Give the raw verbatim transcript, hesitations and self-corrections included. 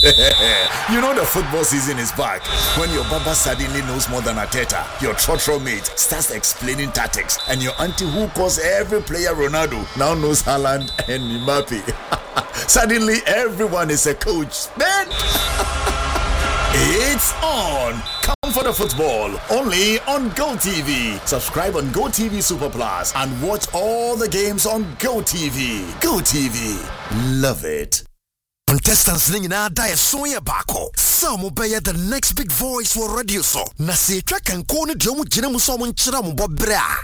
You know the football season is back. When your baba suddenly knows more than Arteta, your trotro mate starts explaining tactics, and your auntie who calls every player Ronaldo now knows Haaland and Mbappe. Suddenly everyone is a coach, man. It's on. Come for the football. Only on GoTV. Subscribe on GoTV Super Plus and watch all the games on GoTV. GoTV. Love it. Contestants ning na da soya bako. Some obey the next big voice for radio so. Na se track and kone diomu jina mu so mo nchira mo bobra.